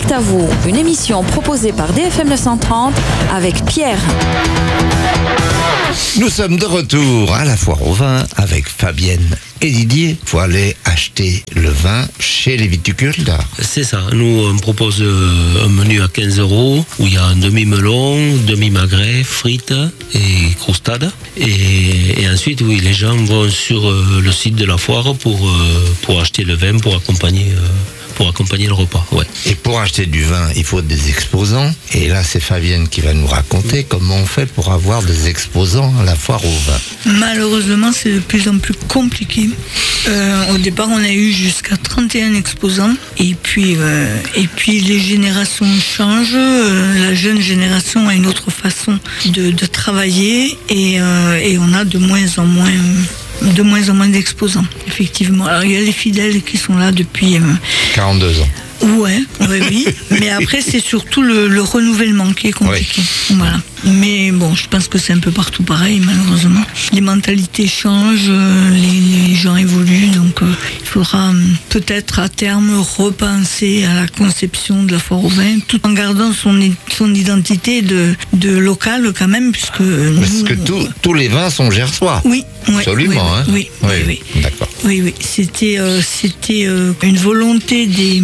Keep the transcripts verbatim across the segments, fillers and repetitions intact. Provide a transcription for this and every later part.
Direct à vous, une émission proposée par D F M neuf cent trente avec Pierre. Nous sommes de retour à la foire au vin avec Fabienne et Didier. Il faut aller acheter le vin chez les viticulteurs. C'est ça, nous on propose un menu à quinze euros où il y a un demi-melon, demi-magret, frites et croustade. Et, et ensuite, oui, les gens vont sur le site de la foire pour, pour acheter le vin, pour accompagner... pour accompagner le repas, ouais. Et pour acheter du vin, il faut des exposants. Et là, c'est Fabienne qui va nous raconter comment on fait pour avoir des exposants à la foire au vin. Malheureusement, c'est de plus en plus compliqué. Euh, au départ, on a eu jusqu'à trente et un exposants. Et puis, euh, et puis les générations changent. Euh, la jeune génération a une autre façon de, de travailler. Et, euh, et on a de moins en moins... de moins en moins d'exposants, effectivement. Alors il y a les fidèles qui sont là depuis... Euh, quarante-deux ans. Ouais, ouais, oui. Mais après, c'est surtout le, le renouvellement qui est compliqué. Oui. Voilà. Mais bon, je pense que c'est un peu partout pareil, malheureusement. Les mentalités changent, les, les gens évoluent, donc euh, il faudra euh, peut-être à terme repenser à la conception de la foire au vin, tout en gardant son, son identité de, de local quand même, puisque... Nous, Parce que tout, tous les vins sont gersois. Oui. Ouais, absolument, oui, hein. Oui, oui, oui. oui. D'accord. Oui, oui. C'était, euh, c'était euh, une volonté des,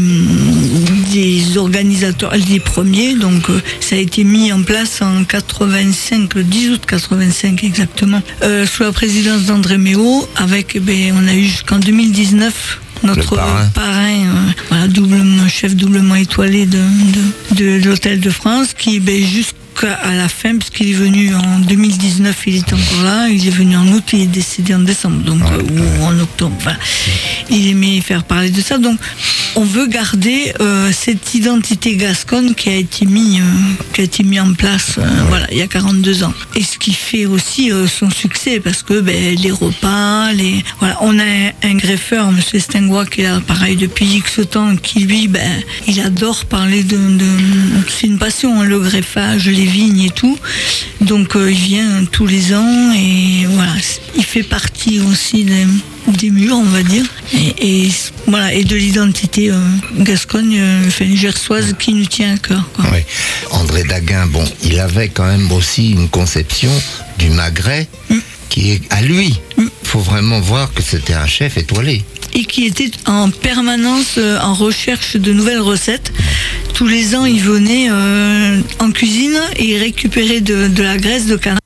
des organisateurs, des premiers. Donc, euh, ça a été mis en place en quatre-vingt-cinq, le dix août quatre-vingt-cinq exactement, euh, sous la présidence d'André Méo. Avec, ben, on a eu jusqu'en deux mille dix-neuf notre parrain, parrain euh, voilà, doublement, chef doublement étoilé de, de, de, de l'Hôtel de France, qui, ben, juste à la fin, parce qu'il est venu en deux mille dix-neuf, il était encore là, il est venu en août, il est décédé en décembre, donc, ouais, euh, ou en octobre. Voilà. Il aimait faire parler de ça, donc on veut garder euh, cette identité gasconne qui a été mis, euh, qui a été mis en place, euh, voilà, il y a quarante-deux ans. Et ce qui fait aussi euh, son succès, parce que ben, les repas, les, voilà, on a un, un greffeur, M. Stingois, qui est là, pareil depuis X temps, qui lui, ben, il adore parler de, de c'est une passion, hein, le greffage, les vignes et tout, donc euh, il vient tous les ans et voilà, il fait partie aussi des, des murs, on va dire, et, et voilà, et de l'identité euh, gascogne, euh, enfin gersoise, qui nous tient à cœur, quoi. Oui. André Daguin, bon, il avait quand même aussi une conception du magret mm. qui est à lui. Il mm. faut vraiment voir que c'était un chef étoilé. Et qui était en permanence euh, en recherche de nouvelles recettes. Tous les ans, il venait euh, en cuisine et il récupérait de, de la graisse de canard.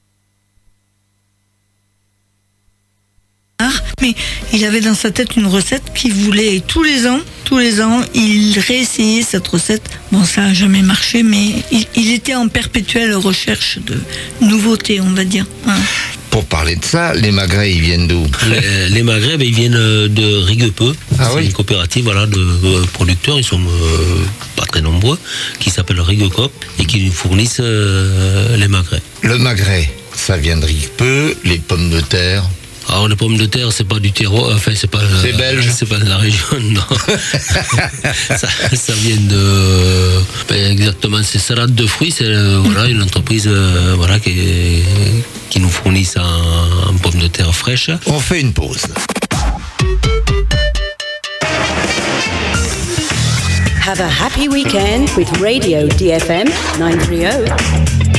Mais il avait dans sa tête une recette qu'il voulait, et tous les ans, tous les ans, il réessayait cette recette. Bon, ça n'a jamais marché, mais il, il était en perpétuelle recherche de nouveautés, on va dire. Hein. Pour parler de ça, les magrets, ils viennent d'où? Les, les magrets, ben, ils viennent de Riguepeu. Ah, c'est oui. une coopérative, voilà, de euh, producteurs, ils sont euh, pas très nombreux, qui s'appellent Riguecoop et qui nous fournissent euh, les magrets. Le magret, ça vient de Riguepeu, les pommes de terre. Alors les pommes de terre, c'est pas du terreau, enfin c'est pas. C'est euh, belge. C'est pas de la région, non. ça, ça vient de. Ben, exactement, c'est Salade de Fruits, c'est euh, voilà une entreprise euh, voilà qui, qui nous fournit en, en pommes de terre fraîches. On fait une pause. Have a happy weekend with Radio D F M nine thirty.